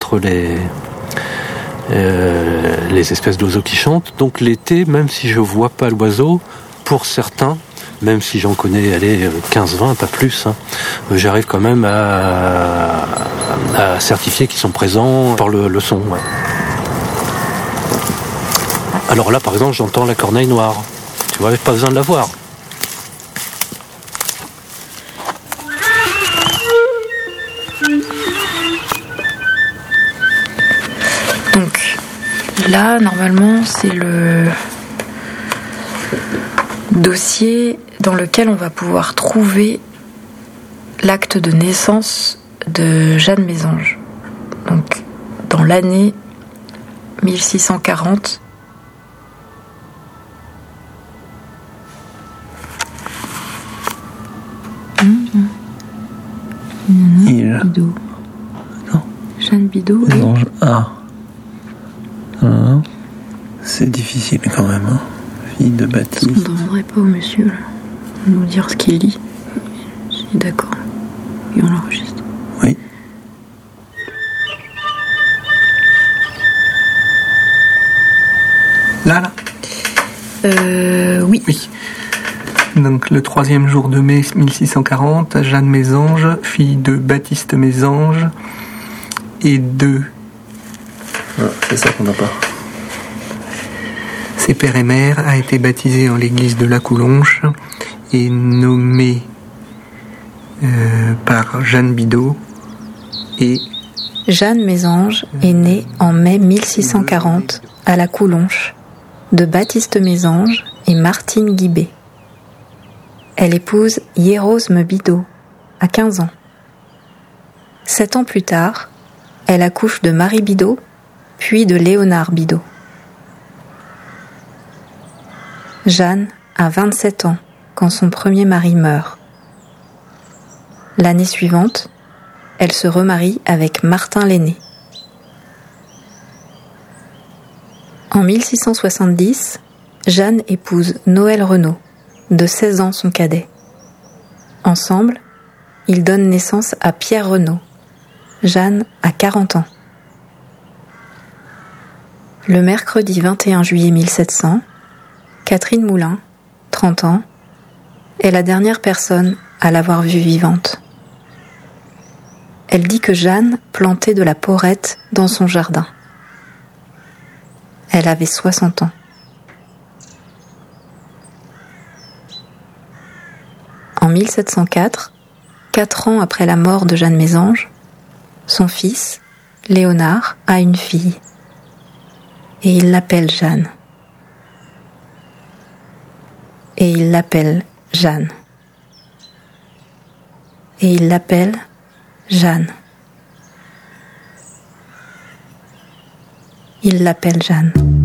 entre les espèces d'oiseaux qui chantent. Donc l'été, même si je vois pas l'oiseau, pour certains, même si j'en connais 15-20, pas plus, j'arrive quand même à certifier qu'ils sont présents par le son. Ouais. Alors là, par exemple, j'entends la corneille noire. Tu vois, pas besoin de la voir. Donc là, normalement, c'est le dossier dans lequel on va pouvoir trouver l'acte de naissance de Jeanne Mésange. Donc, dans l'année 1640. Bidot. Non. Jeanne Bidot. Mésange. C'est difficile quand même. Fille de Baptiste. On ne demanderait pas au monsieur là, de nous dire ce qu'il lit. Si d'accord. Et on l'enregistre. Oui. Là. Oui. Donc le 3e jour de mai 1640, Jeanne Mésange, fille de Baptiste Mésange et de... c'est ça qu'on n'a pas. Ses père et mère, a été baptisée en l'église de la Coulonche et nommée par Jeanne Bidot et... Jeanne Mésange est née en mai 1640 à la Coulonche de Baptiste Mésange et Martine Guibé. Elle épouse Hierosme Bidot à 15 ans. 7 ans plus tard, elle accouche de Marie Bidot, puis de Léonard Bidot. Jeanne a 27 ans quand son premier mari meurt. L'année suivante, elle se remarie avec Martin l'Aîné. En 1670, Jeanne épouse Noël Renaud, de 16 ans son cadet. Ensemble, ils donnent naissance à Pierre Renaud. Jeanne a 40 ans. Le mercredi 21 juillet 1700, Catherine Moulin, 30 ans, est la dernière personne à l'avoir vue vivante. Elle dit que Jeanne plantait de la porrette dans son jardin. Elle avait 60 ans. En 1704, 4 ans après la mort de Jeanne Mésange, son fils, Léonard, a une fille. Et il l'appelle Jeanne. Et il l'appelle Jeanne. Et il l'appelle Jeanne. Il l'appelle Jeanne.